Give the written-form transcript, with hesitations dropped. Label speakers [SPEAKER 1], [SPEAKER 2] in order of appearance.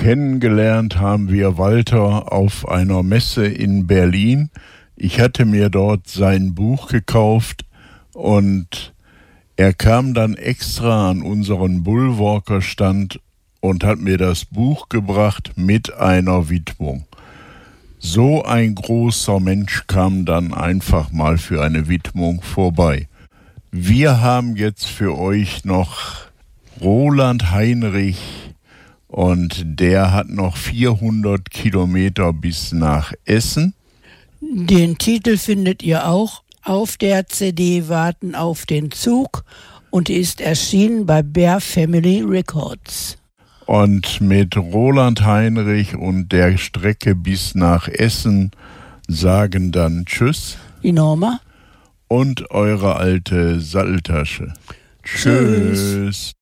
[SPEAKER 1] Kennengelernt haben wir Walter auf einer Messe in Berlin. Ich hatte mir dort sein Buch gekauft und er kam dann extra an unseren Bullwalker-Stand und hat mir das Buch gebracht mit einer Widmung. So ein großer Mensch kam dann einfach mal für eine Widmung vorbei. Wir haben jetzt für euch noch Roland Heinrich und der hat noch 400 Kilometer bis nach Essen.
[SPEAKER 2] Den Titel findet ihr auch auf der CD Warten auf den Zug und ist erschienen bei Bear Family Records.
[SPEAKER 1] Und mit Roland Heinrich und der Strecke bis nach Essen sagen dann Tschüss.
[SPEAKER 2] Die Norma.
[SPEAKER 1] Und eure alte Satteltasche. Tschüss.